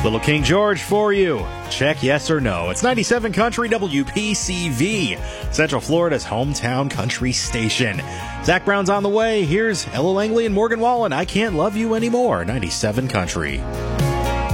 Little King George for you. Check yes or no. It's 97 Country WPCV, Central Florida's hometown country station. Zach Brown's on the way. Here's Ella Langley and Morgan Wallen. I Can't Love You Anymore, 97 Country.